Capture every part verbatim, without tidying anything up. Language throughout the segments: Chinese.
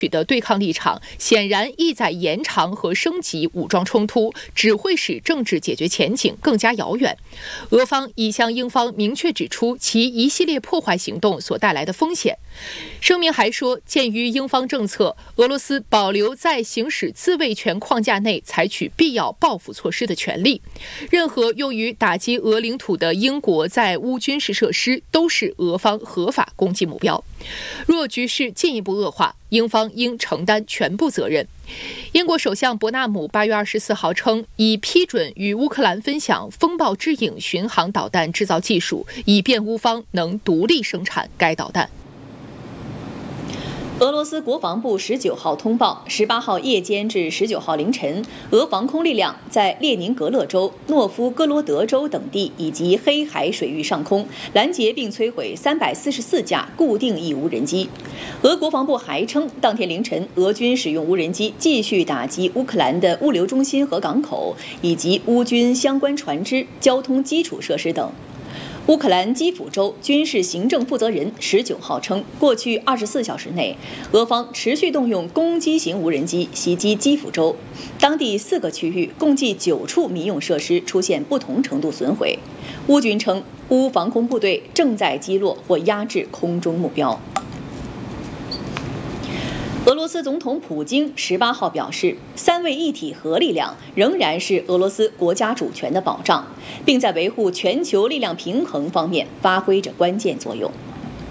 的对抗立场，显然意在延长和升级武装冲突，只会使政治解决前景更加遥远。俄方已向英方明确指出其一系列破坏行动所带来的风险。声明还说，鉴于英方政策，俄罗斯保留在行使自卫权框架内采取必要报复措施的权利。任何用于打击俄领土的英国在乌军事设施都是俄方合法攻击目标。若局势进一步恶化，英方应承担全部责任。英国首相伯纳姆八月二十四号称，已批准与乌克兰分享风暴之影巡航导弹制造技术，以便乌方能独立生产该导弹。 俄罗斯国防部十九号通报，十八号夜间至十九号凌晨，俄防空力量在列宁格勒州、诺夫哥罗德州等地以及黑海水域上空拦截并摧毁三百四十四架固定翼无人机。俄国防部还称，当天凌晨，俄军使用无人机继续打击乌克兰的物流中心和港口，以及乌军相关船只、交通基础设施等。乌克兰基辅州军事行政负责人十九号称，过去二十四小时内，俄方持续动用攻击型无人机袭击基辅州，当地四个区域共计九处民用设施出现不同程度损毁。乌军称，乌防空部队正在击落或压制空中目标。俄罗斯总统普京十八号表示，三位一体核力量仍然是俄罗斯国家主权的保障，并在维护全球力量平衡方面发挥着关键作用。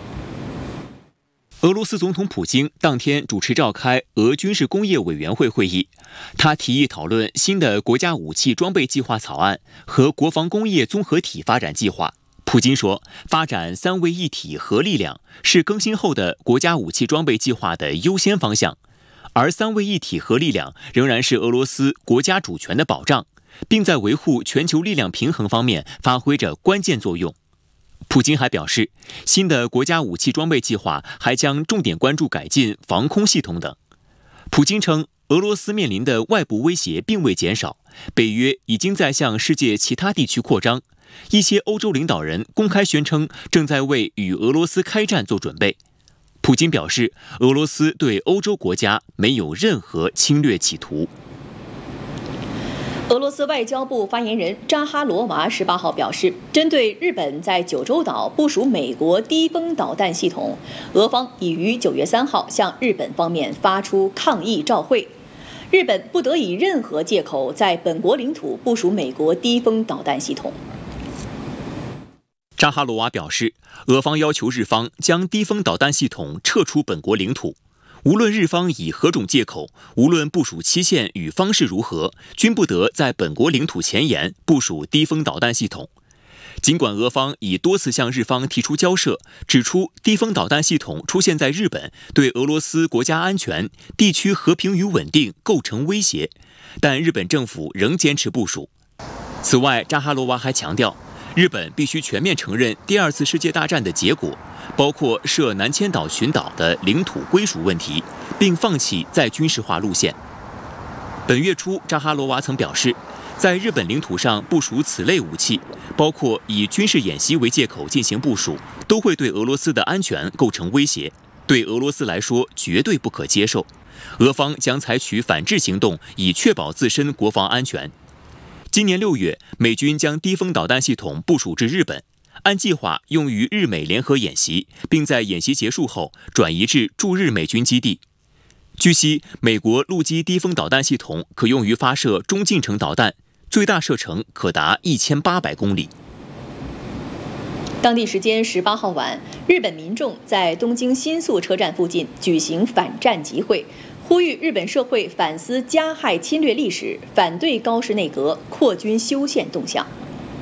俄罗斯总统普京当天主持召开俄军事工业委员会会议，他提议讨论新的国家武器装备计划草案和国防工业综合体发展计划。普京说，发展三位一体核力量是更新后的国家武器装备计划的优先方向，而三位一体核力量仍然是俄罗斯国家主权的保障，并在维护全球力量平衡方面发挥着关键作用。普京还表示，新的国家武器装备计划还将重点关注改进防空系统等。普京称，俄罗斯面临的外部威胁并未减少，北约已经在向世界其他地区扩张。一些欧洲领导人公开宣称正在为与俄罗斯开战做准备。普京表示，俄罗斯对欧洲国家没有任何侵略企图。 俄罗斯外交部发言人扎哈罗娃十八号表示，针对日本在九州岛部署美国低风导弹系统，俄方已于九月三号向日本方面发出抗议照会。日本不得以任何借口在本国领土部署美国低风导弹系统。 扎哈罗娃表示，俄方要求日方将低风导弹系统撤出本国领土，无论日方以何种借口，无论部署期限与方式如何，均不得在本国领土前沿部署低风导弹系统。尽管俄方已多次向日方提出交涉，指出低风导弹系统出现在日本对俄罗斯国家安全、地区和平与稳定构成威胁，但日本政府仍坚持部署。此外，扎哈罗娃还强调，日本必须全面承认第二次世界大战的结果，包括涉南千岛群岛的领土归属问题，并放弃再军事化路线。本月初，扎哈罗娃曾表示，在日本领土上部署此类武器，包括以军事演习为借口进行部署，都会对俄罗斯的安全构成威胁，对俄罗斯来说绝对不可接受。俄方将采取反制行动，以确保自身国防安全。今年六月，美军将低风导弹系统部署至日本，按计划用于日美联合演习，并在演习结束后转移至驻日美军基地。据悉，美国陆基低风导弹系统可用于发射中近程导弹，最大射程可达一千八百公里。 当地时间十八号晚，日本民众在东京新宿车站附近举行反战集会，呼吁日本社会反思加害侵略历史，反对高市内阁扩军修宪动向。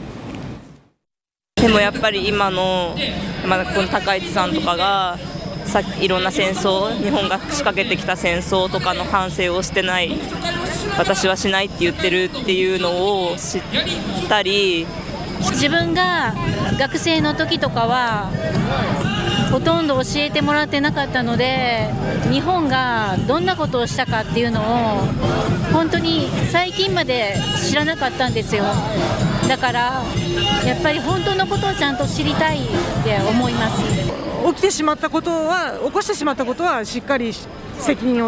でもやっぱり今の、まあ、この高市さんとかがさいろんな戦争、日本が仕掛けてきた戦争とかの反省をしてない、私はしないって言ってるっていうのを知ったり、 自分が学生の時とかはほとんど教えてもらってなかったので、日本がどんなことをしたかっていうのを本当に最近まで知らなかったんですよ。だからやっぱり本当のことをちゃんと知りたいって思います。 起きてしまったことは起こしてしまったことはしっかり責任を